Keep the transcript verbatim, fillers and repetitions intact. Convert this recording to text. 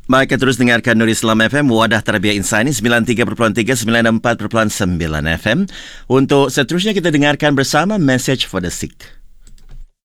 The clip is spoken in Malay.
Baik, terus dengarkan Nur Islam F M, Wadah Tarbiyah Insani sembilan puluh tiga perpuluhan tiga, sembilan puluh empat perpuluhan sembilan F M. Untuk seterusnya kita dengarkan bersama Message for the Sick.